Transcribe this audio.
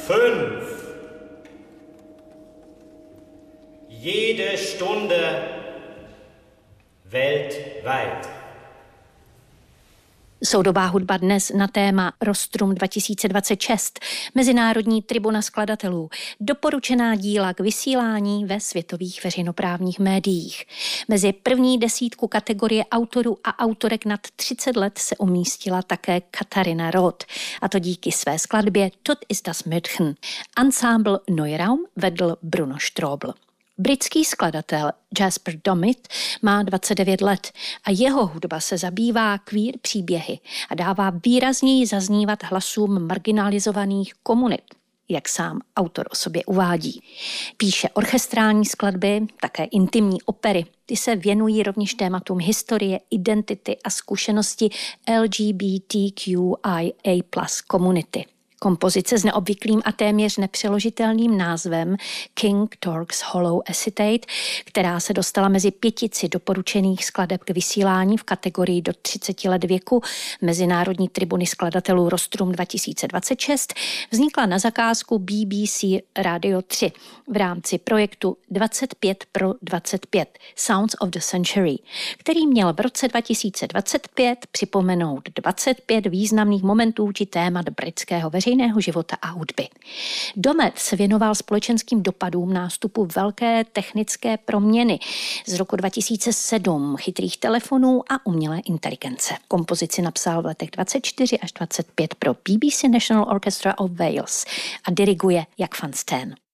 5. Jede Stunde weltweit. Soudobá hudba dnes na téma Rostrum 2026, Mezinárodní tribuna skladatelů, doporučená díla k vysílání ve světových veřejnoprávních médiích. Mezi první desítku kategorie autorů a autorek nad 30 let se umístila také Katharina Roth, a to díky své skladbě Tut ist das Mädchen. Ensemble Neuraum vedl Bruno Strobl. Britský skladatel Jasper Domit má 29 let a jeho hudba se zabývá queer příběhy a dává výrazněji zaznívat hlasům marginalizovaných komunit, jak sám autor o sobě uvádí. Píše orchestrální skladby, také intimní opery. Ty se věnují rovněž tématům historie, identity a zkušenosti LGBTQIA+ komunity. Kompozice s neobvyklým a téměř nepřeložitelným názvem King Tork's Hollow Acetate, která se dostala mezi 5 doporučených skladeb k vysílání v kategorii do 30 let věku Mezinárodní tribuny skladatelů Rostrum 2026, vznikla na zakázku BBC Radio 3 v rámci projektu 25 pro 25 Sounds of the Century, který měl v roce 2025 připomenout 25 významných momentů či témat britského veřejného života a hudby. Domet se věnoval společenským dopadům nástupu velké technické proměny z roku 2007, chytrých telefonů a umělé inteligence. Kompozici napsal v letech 24 až 25 pro BBC National Orchestra of Wales a diriguje Jack van Steen.